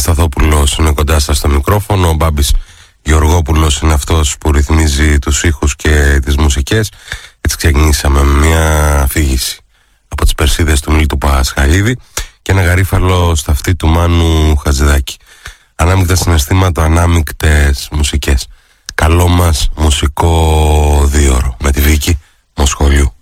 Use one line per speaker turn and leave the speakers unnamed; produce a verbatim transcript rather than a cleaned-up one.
Σταθόπουλος είναι κοντά σας στο μικρόφωνο. Ο Μπάμπης Γεωργόπουλος είναι αυτός που ρυθμίζει τους ήχους και τις μουσικές. Έτσι ξεκινήσαμε με μια αφήγηση από τις Περσίδες του Μίλτου Πασχαλίδη και ένα γαρίφαλο στα αυτή του Μάνου Χατζηδάκη. Ανάμεικτα συναισθήματα, ανάμεικτες μουσικές. Καλό μας μουσικό δίωρο με τη Βίκη Μοσχολιού.